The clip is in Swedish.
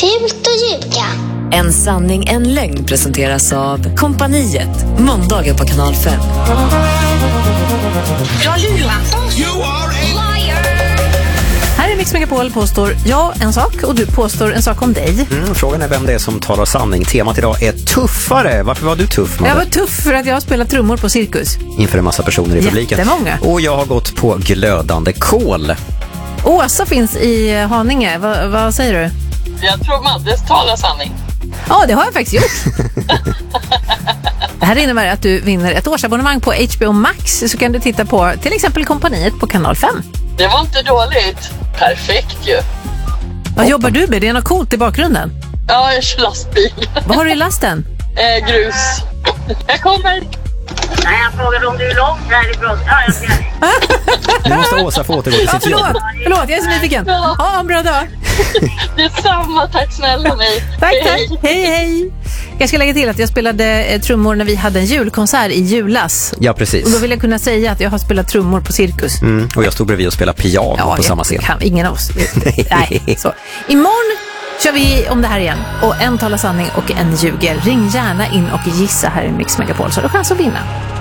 Fult att ljuga. En sanning, en lögn presenteras av Kompaniet. Måndagar på Kanal 5. Jag lurat oss. You are a liar. Här är Mix Megapol påstår jag en sak och du påstår en sak om dig. Frågan är vem det är som talar sanning. Temat idag är tuffare. Varför var du tuff, Madde? Jag var tuff för att jag har spelat trummor på cirkus. Inför en massa personer i publiken. Jättemånga. Och jag har gått på glödande kol. Åsa finns i Haninge. Vad säger du? Jag tror Maddes talar sanning. Ja, det har jag faktiskt gjort. Det här innebär att du vinner ett årsabonnemang på HBO Max, så kan du titta på till exempel Kompaniet på Kanal 5. Det var inte dåligt. Perfekt ju. Vad jobbar du med? Det är något coolt i bakgrunden. Ja, jag kör lastbil. Vad har du i lasten? Grus. Jag kommer. Nej, jag frågade om du är långt härifrån. Ja, jag ser det. Nu måste Åsa få återgå till sitt jobb. Förlåt, jag är så nyfiken. Ja, en bra dag. Det är samma, tack snälla mig. Tack. Hej. Jag ska lägga till att jag spelade trummor när vi hade en julkonsert i julas. Ja, precis. Och då vill jag kunna säga att jag har spelat trummor på cirkus. Och jag stod bredvid och spelade piano på samma scen. Ingen av oss. Nej. Så. Imorgon kör vi om det här igen. Och en talar sanning och en ljuger. Ring gärna in och gissa här i Mix Megapol så har du chans att vinna.